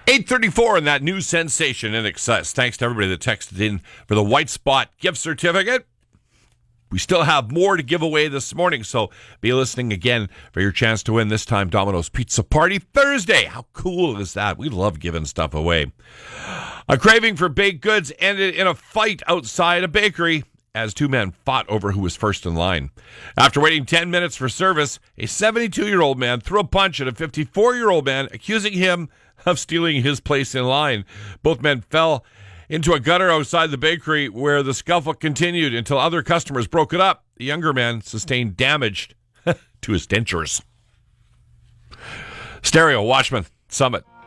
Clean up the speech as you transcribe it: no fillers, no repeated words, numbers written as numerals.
8:34 in that new sensation in excess. Thanks to everybody that texted in for the White Spot gift certificate. We still have more to give away this morning, so be listening again for your chance to win. This time, Domino's Pizza Party Thursday. How cool is that? We love giving stuff away. A craving for baked goods ended in a fight outside a bakery as two men fought over who was first in line. After waiting 10 minutes for service, a 72-year-old man threw a punch at a 54-year-old man, accusing him of stealing his place in line. Both men fell into a gutter outside the bakery where the scuffle continued until other customers broke it up. The younger man sustained damage to his dentures. Stereo Watchman Summit.